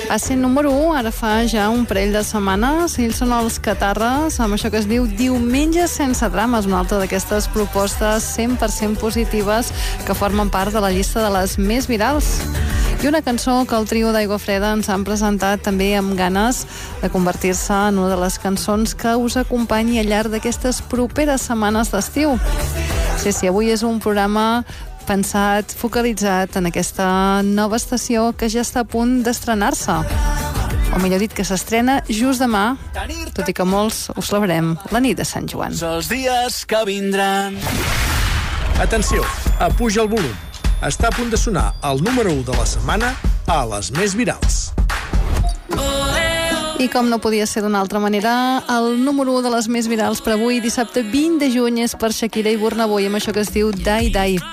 Va ser número 1 ara fa ja un parell de setmanes. Ells són els Catarres, amb això que es diu Diumenge sense drames, una altra d'aquestes propostes 100% positives que formen part de la llista de les més virals. I una cançó que el trio d'Aigua Freda ens han presentat també amb ganes de convertir-se en una de les cançons que us acompanyi al llarg d'aquestes properes setmanes d'estiu. Sí, avui és un programa pensat, focalitzat en aquesta nova estació que ja està a punt d'estrenar-se. O millor dit, que s'estrena just demà, tot i que molts ho celebrem la nit de Sant Joan. Els dies que vindran. Atenció, apuja el volum. Està a punt de sonar el número 1 de la setmana a les més virals. I com no podia ser d'una altra manera, el número 1 de les més virals per avui, dissabte 20 de juny, és per Shakira i Burna Boy, amb això que es diu Die Die.